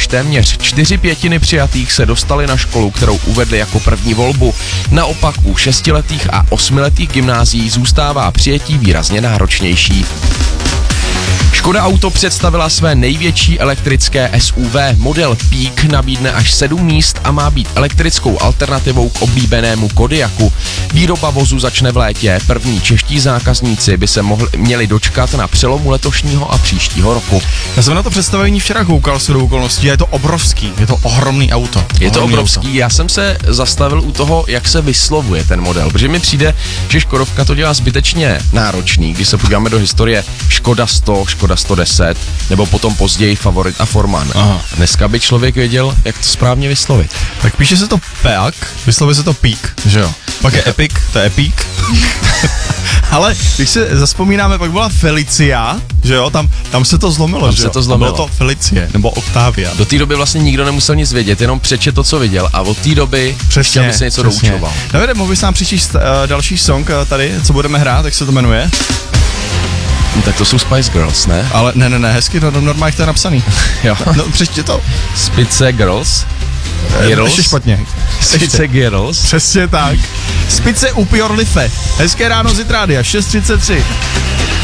přičemž téměř 4/5 přijatých se dostali na školu, kterou uvedli jako první volbu. Naopak u 6letých a 8letých gymnázií zůstává přijetí výrazně náročnější. Škoda Auto představila své největší elektrické SUV. Model Peak nabídne až 7 míst a má být elektrickou alternativou k oblíbenému Kodiaqu. Výroba vozu začne v létě. První čeští zákazníci by se měli dočkat na přelomu letošního a příštího roku. Já jsem na to představení včera koukal s okolností, je to obrovský, je to ohromný auto. Je to obrovský. Auto. Já jsem se zastavil u toho, jak se vyslovuje ten model, protože mi přijde, že Škodovka to dělá zbytečně náročný, když se podíváme do historie Škoda 100, Škoda 110, nebo potom později Favorit a Forman. Aha. Dneska by člověk věděl, jak to správně vyslovit. Tak píše se to Peak, vyslovuje se to Peak, že jo? Pak je Epic, to je Epic. Ale když se zaspomínáme, pak byla Felicia, že jo? Tam se to zlomilo, tam že se jo? To zlomilo. Bylo to Felicie, nebo Octavia. Do té doby vlastně nikdo nemusel nic vědět, jenom přečet to, co viděl, a od té doby chtěl by se něco doučoval. Davide, mohl bys nám přečíst další song tady, co budeme hrát, jak se to jmenuje? Tak to jsou Spice Girls, ne? Ale ne, hezky, normálně to je napsaný. Jo. No, přečti to. Spice Girls. Ještě špatně. Spice Girls. Přesně tak. Spice up your life. Hezké ráno z Rádia 6:33.